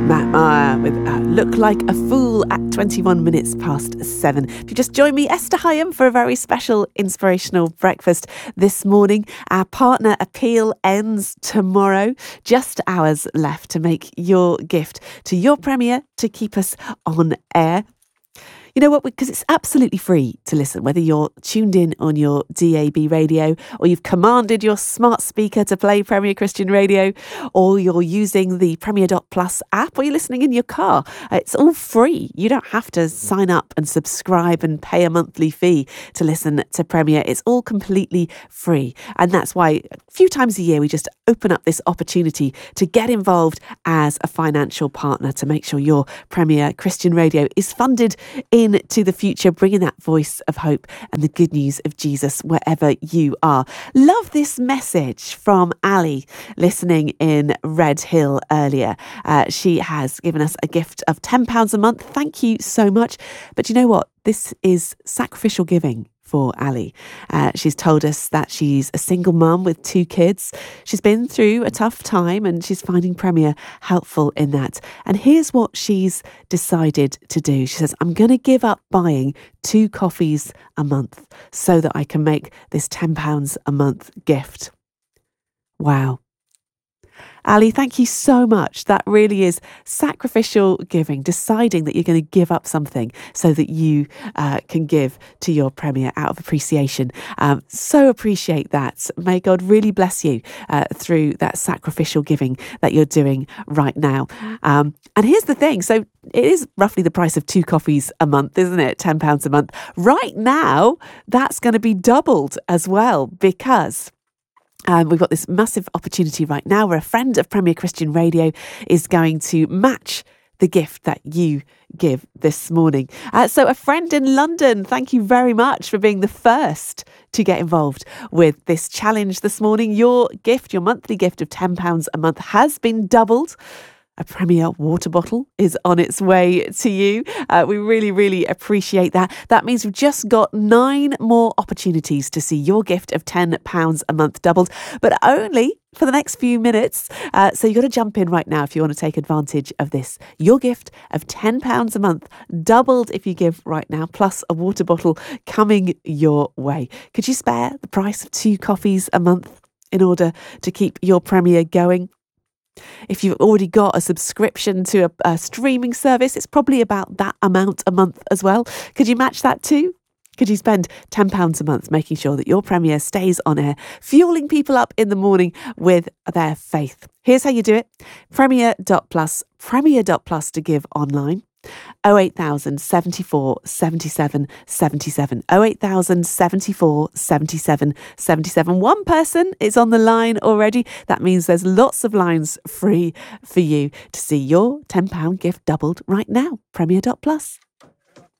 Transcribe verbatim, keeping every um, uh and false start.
Matt Meyer with uh, Look Like a Fool at twenty-one minutes past seven. If you just join me, Esther Hyam, for a very special inspirational breakfast this morning. Our partner appeal ends tomorrow. Just hours left to make your gift to your Premier to keep us on air. You know what? Because it's absolutely free to listen, whether you're tuned in on your D A B radio or you've commanded your smart speaker to play Premier Christian Radio, or you're using the Premier dot Plus app, or you're listening in your car. It's all free. You don't have to sign up and subscribe and pay a monthly fee to listen to Premier. It's all completely free. And that's why a few times a year we just open up this opportunity to get involved as a financial partner to make sure your Premier Christian Radio is funded in to the future, bringing that voice of hope and the good news of Jesus wherever you are. Love this message from Ali, listening in Red Hill earlier. Uh, she has given us a gift of ten pounds a month. Thank you so much. But you know what? This is sacrificial giving for Ali. Uh, she's told us that she's a single mum with two kids. She's been through a tough time and she's finding Premier helpful in that. And here's what she's decided to do. She says, I'm going to give up buying two coffees a month so that I can make this ten pounds a month gift. Wow. Ali, thank you so much. That really is sacrificial giving, deciding that you're going to give up something so that you uh, can give to your Premier out of appreciation. Um, so appreciate that. May God really bless you uh, through that sacrificial giving that you're doing right now. Um, and here's the thing. So it is roughly the price of two coffees a month, isn't it? ten pounds a month. Right now, that's going to be doubled as well, because Um, we've got this massive opportunity right now where a friend of Premier Christian Radio is going to match the gift that you give this morning. Uh, so a friend in London, thank you very much for being the first to get involved with this challenge this morning. Your gift, your monthly gift of ten pounds a month has been doubled. A Premier water bottle is on its way to you. Uh, we really, really appreciate that. That means we've just got nine more opportunities to see your gift of ten pounds a month doubled, but only for the next few minutes. Uh, so you've got to jump in right now if you want to take advantage of this. Your gift of ten pounds a month doubled if you give right now, plus a water bottle coming your way. Could you spare the price of two coffees a month in order to keep your Premier going? If you've already got a subscription to a, a streaming service, it's probably about that amount a month as well. Could you match that too? Could you spend ten pounds a month making sure that your Premier stays on air, fueling people up in the morning with their faith? Here's how you do it. Premier dot Plus, Premier dot Plus to give online. oh eight thousand seventy-four seventy-seven seventy-seven. oh eight thousand seventy-four seventy-seven seventy-seven. One person is on the line already. That means there's lots of lines free for you to see your ten pound gift doubled right now. Premier dot Plus.